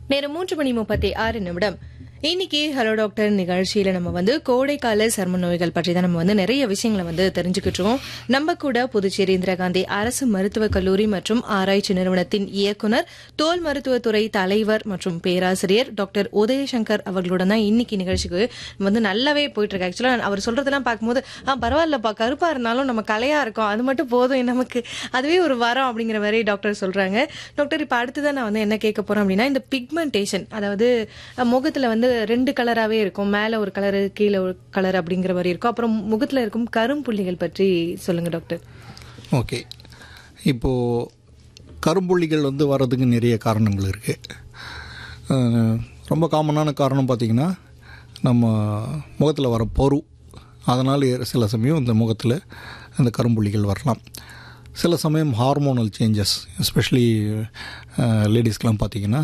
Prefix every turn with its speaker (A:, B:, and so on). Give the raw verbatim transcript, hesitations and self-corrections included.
A: நேரம் மூன்று மணி முப்பத்தி ஆறு நிமிடம். இன்னைக்கு ஹலோ டாக்டர் நிகழ்ச்சியில நம்ம வந்து கோடைக்கால சர்ம நோய்கள் பற்றி தான் நம்ம வந்து நிறைய விஷயங்களை வந்து தெரிஞ்சுக்கிட்டு இருக்கோம். நம்ம கூட புதுச்சேரி இந்திரா காந்தி அரசு மருத்துவக் கல்லூரி மற்றும் ஆராய்ச்சி நிறுவனத்தின் இயக்குனர், தோல் மருத்துவத்துறை தலைவர் மற்றும் பேராசிரியர் டாக்டர் உதயசங்கர் அவர்களுடன் தான் இன்னைக்கு நிகழ்ச்சிக்கு வந்து நல்லாவே போயிட்டு இருக்கு. ஆக்சுவலா அவர் சொல்றதெல்லாம் பார்க்கும்போது ஆ பரவாயில்லப்பா, கருப்பா இருந்தாலும் நம்ம கலையா இருக்கோம், அது மட்டும் போதும் நமக்கு, அதுவே ஒரு வரம் அப்படிங்கிற மாதிரி டாக்டர் சொல்றாங்க. டாக்டர், இப்ப அடுத்ததான் நான் வந்து என்ன கேட்க போறேன் அப்படின்னா, இந்த பிக்மெண்டேஷன், அதாவது முகத்துல வந்து ரெண்டு கலராவே இருக்கும், மேல ஒரு கலர் கீழே ஒரு கலர் அப்படிங்கிற மாதிரி இருக்கும், அப்புறம் முகத்துல இருக்கும் கரும்புள்ளிகள் பற்றி சொல்லுங்க டாக்டர்.
B: ஓகே, இப்போது கரும்புள்ளிகள் வந்து வர்றதுக்கு நிறைய காரணங்கள் இருக்குது. ரொம்ப காமனான காரணம் பார்த்திங்கன்னா நம்ம முகத்தில் வர பொறு, அதனால் சில சமயம் இந்த முகத்தில் அந்த கரும்புள்ளிகள் வரலாம். சில சமயம் ஹார்மோனல் சேஞ்சஸ், எஸ்பெஷலி லேடிஸ்க்கெலாம் பார்த்திங்கன்னா